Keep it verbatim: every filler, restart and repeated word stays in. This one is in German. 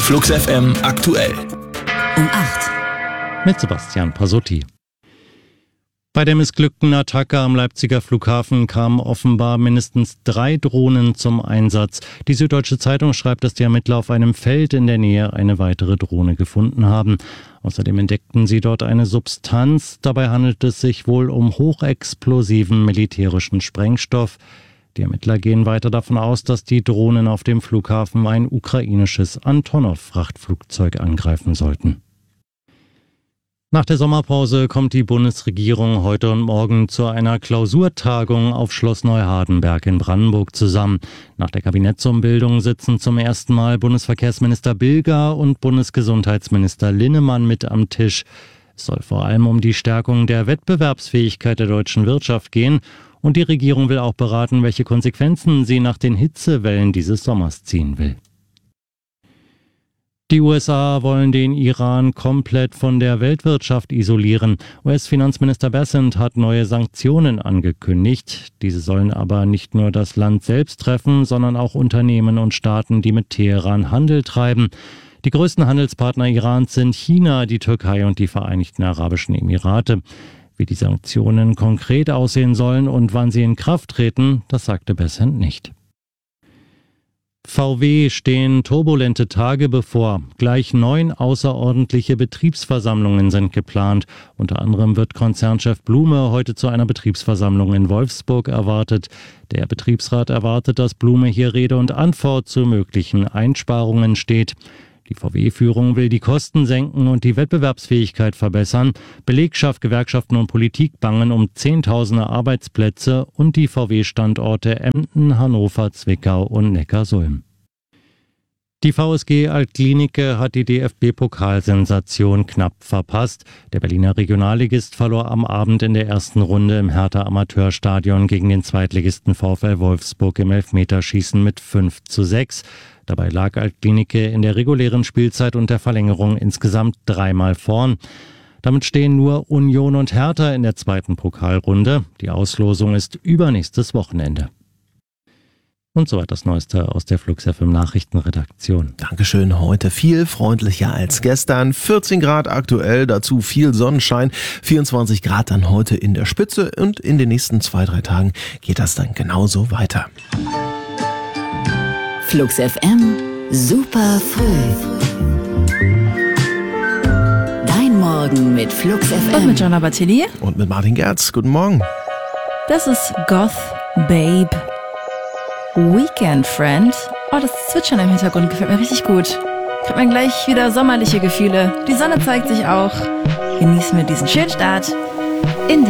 Flux F M aktuell. Um acht. Mit Sebastian Pasotti. Bei der missglückten Attacke am Leipziger Flughafen kamen offenbar mindestens drei Drohnen zum Einsatz. Die Süddeutsche Zeitung schreibt, dass die Ermittler auf einem Feld in der Nähe eine weitere Drohne gefunden haben. Außerdem entdeckten sie dort eine Substanz. Dabei handelt es sich wohl um hochexplosiven militärischen Sprengstoff. Die Ermittler gehen weiter davon aus, dass die Drohnen auf dem Flughafen ein ukrainisches Antonov-Frachtflugzeug angreifen sollten. Nach der Sommerpause kommt die Bundesregierung heute und morgen zu einer Klausurtagung auf Schloss Neuhardenberg in Brandenburg zusammen. Nach der Kabinettsumbildung sitzen zum ersten Mal Bundesverkehrsminister Bilger und Bundesgesundheitsminister Linnemann mit am Tisch. Es soll vor allem um die Stärkung der Wettbewerbsfähigkeit der deutschen Wirtschaft gehen. Und die Regierung will auch beraten, welche Konsequenzen sie nach den Hitzewellen dieses Sommers ziehen will. Die U S A wollen den Iran komplett von der Weltwirtschaft isolieren. U S-Finanzminister Bessent hat neue Sanktionen angekündigt. Diese sollen aber nicht nur das Land selbst treffen, sondern auch Unternehmen und Staaten, die mit Teheran Handel treiben. Die größten Handelspartner Irans sind China, die Türkei und die Vereinigten Arabischen Emirate. Wie die Sanktionen konkret aussehen sollen und wann sie in Kraft treten, das sagte Bessent nicht. V W stehen turbulente Tage bevor. Gleich neun außerordentliche Betriebsversammlungen sind geplant. Unter anderem wird Konzernchef Blume heute zu einer Betriebsversammlung in Wolfsburg erwartet. Der Betriebsrat erwartet, dass Blume hier Rede und Antwort zu möglichen Einsparungen steht. Die V W-Führung will die Kosten senken und die Wettbewerbsfähigkeit verbessern. Belegschaft, Gewerkschaften und Politik bangen um Zehntausende Arbeitsplätze und die V W-Standorte Emden, Hannover, Zwickau und Neckarsulm. Die V S G Altklinike hat die D F B-Pokalsensation knapp verpasst. Der Berliner Regionalligist verlor am Abend in der ersten Runde im Hertha-Amateurstadion gegen den Zweitligisten VfL Wolfsburg im Elfmeterschießen mit fünf zu sechs. Dabei lag Altklinike in der regulären Spielzeit und der Verlängerung insgesamt dreimal vorn. Damit stehen nur Union und Hertha in der zweiten Pokalrunde. Die Auslosung ist übernächstes Wochenende. Und soweit das Neueste aus der Flux F M Nachrichtenredaktion. Dankeschön, heute viel freundlicher als gestern. vierzehn Grad aktuell, dazu viel Sonnenschein. vierundzwanzig Grad dann heute in der Spitze und in den nächsten zwei, drei Tagen geht das dann genauso weiter. Flux F M, super früh. Dein Morgen mit Flux F M. Und mit Gianna Battilli. Und mit Martin Gerz. Guten Morgen. Das ist Goth Babe Weekend Friend. Oh, das Zwitschern im Hintergrund gefällt mir richtig gut. Kriegt man gleich wieder sommerliche Gefühle. Die Sonne zeigt sich auch. Genießen wir diesen schönen Start in